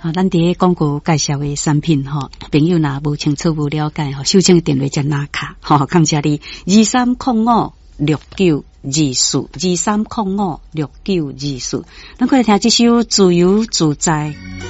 咱伫广告介绍的产品朋友若无清楚无了解收请电话再拿卡感谢你2305692423056924，咱过来听这首自由自在。